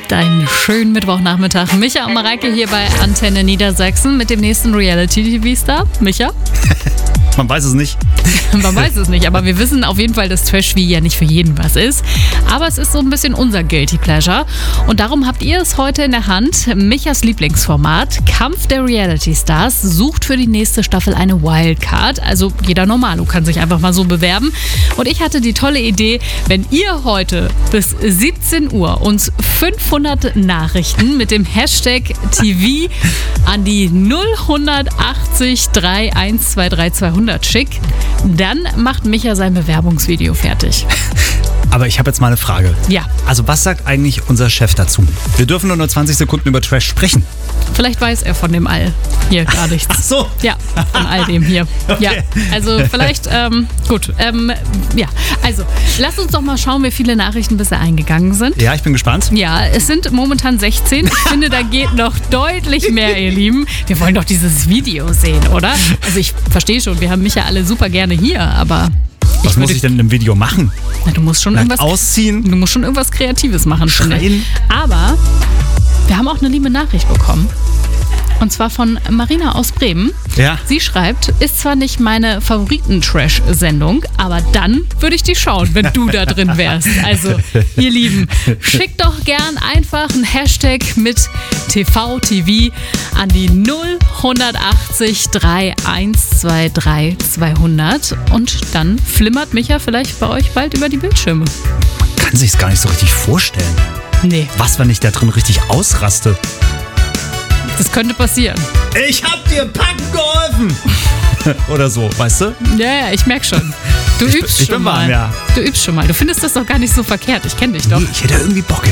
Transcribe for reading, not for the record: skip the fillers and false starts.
Einen schönen Mittwochnachmittag. Micha und Mareike hier bei Antenne Niedersachsen mit dem nächsten Reality-TV-Star. Micha? Man weiß es nicht. Man weiß es nicht, aber wir wissen auf jeden Fall, dass Trash-TV ja nicht für jeden was ist. Aber es ist so ein bisschen unser Guilty Pleasure. Und darum habt ihr es heute in der Hand. Michas Lieblingsformat, Kampf der Reality-Stars, sucht für die nächste Staffel eine Wildcard. Also jeder Normalo kann sich einfach mal so bewerben. Und ich hatte die tolle Idee, wenn ihr heute bis 17 Uhr uns 500 Nachrichten mit dem Hashtag TV an die 0180 3123 200 schickt, dann macht Micha sein Bewerbungsvideo fertig. Aber ich habe jetzt mal eine Frage. Ja. Also was sagt eigentlich unser Chef dazu? Wir dürfen nur 20 Sekunden über Trash sprechen. Vielleicht weiß er von dem All hier gar nichts. Ach so. Ja, von all dem hier. Okay. Ja, also vielleicht, gut. Ja, also lasst uns doch mal schauen, wie viele Nachrichten bisher eingegangen sind. Ja, ich bin gespannt. Ja, es sind momentan 16. Ich finde, da geht noch deutlich mehr, ihr Lieben. Wir wollen doch dieses Video sehen, oder? Also ich verstehe schon, wir haben Micha alle super gerne hier, aber... Was muss ich denn in einem Video machen? Na, du musst schon irgendwas ausziehen? Du musst schon irgendwas Kreatives machen. Schreien? Aber wir haben auch eine liebe Nachricht bekommen. Und zwar von Marina aus Bremen. Ja. Sie schreibt, ist zwar nicht meine Favoriten-Trash-Sendung, aber dann würde ich die schauen, wenn du da drin wärst. Also, ihr Lieben, schickt doch gern einfach einen Hashtag mit TV an die 0180 3123 200 und dann flimmert Micha vielleicht bei euch bald über die Bildschirme. Kann sich's gar nicht so richtig vorstellen. Nee, Was, wenn ich da drin richtig ausraste? das könnte passieren. Ich hab dir packen geholfen! Oder so, weißt du? Ja, ich merk schon. Du übst ich schon bin mal. warm, ja. Du übst schon mal. Du findest das doch gar nicht so verkehrt. Ich kenne dich doch. Nee, ich hätte irgendwie Bock.